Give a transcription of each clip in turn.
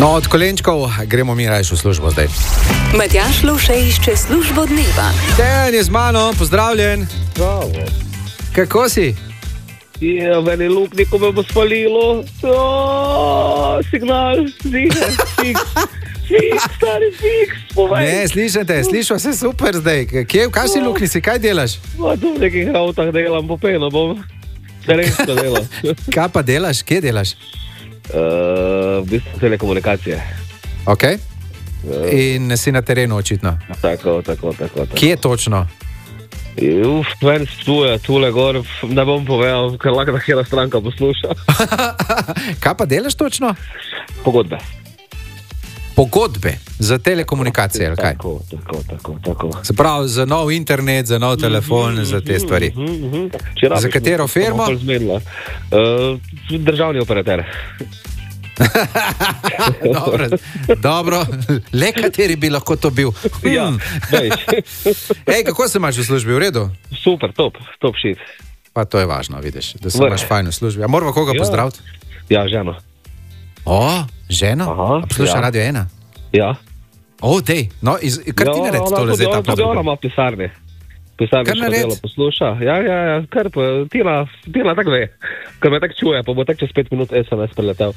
No, od kolenčkov gremo mi rajš v službo zdaj. Matjaž Lovše išče službo dneva. Dejan je z mano, pozdravljen. Bravo. Kako si? Je, meni lukniko me bo spalilo. Signal, fiks, stari fiks, povej. Ne, slišim te, slišal se super zdaj. Kje, v kakšni lukni si, kaj delaš? Tu v nekih avtah delam, popeno bom. Terensko delam. Kaj pa delaš, kje delaš? V bistvu telekomunikacije. Ok. In si na terenu očitno. Tako. Kje točno? Ven stuje, tule gor, ne bom povedal, ker lahko takera stranka posluša. Kaj pa delaš točno? Pogodbe. Pogodbe za telekomunikacije, ali kaj? Tako. Se pravi, za nov internet, za nov telefon, za te stvari. Za katero firmo? Državni operater. Dobro, le kateri bi lahko to bil. Ja, Ej, kako se imaš v službi, v redu? Super, top shit. Pa to je važno, vidiš, da se imaš fajn v službi. A moramo koga pozdraviti? Ja, ženo. O, ženo? Aha, posluša Radio 1? Ja. O, dej, no, kar ti naredi tole zdaj ta podobno? Tudi ona ima pisarne. Pisarniško delo posluša. Ja, kar pa, Tina tako ve. Ker me tako čuje, pa bo tako čez 5 minut SMS preletel.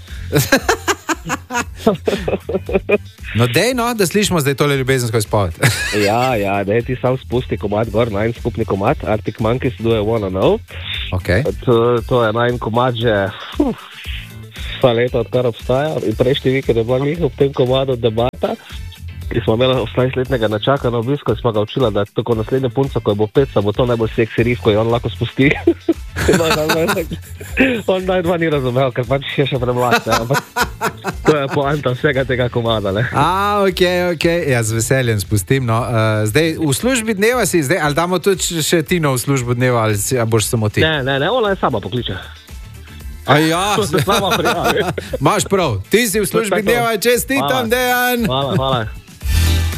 No, dej, no, da slišimo zdaj tole ljubezensko izpoved. Ja, dej ti sam spusti komad gor, najn skupni komad, Arctic Monkeys, Do You Wanna Know. Okay. To je najn komad že vsa leta, odkar obstaja. In prejšnji vikend je bila njih ob tem komadu debata, ki smo imeli 18-letnega načaka na obisku in smo ga učila, da tako naslednja punca, ko je bo peca, bo to najbolj seksi riff, ko je on lahko spusti. On najdva ni razumel, ker pač je še premlad. To je poanta vsega tega komada. Ok. Ja, z veseljem spustim. No. Zdaj, v službi dneva si zdaj, ali damo tudi še Tino v službo dneva, ali boš samo ti? Ne, ona je sama pokliče. A ja, to se sama prijavi. Imaš prav, ti si v službi dneva, čestitam, Dejan. Hvala.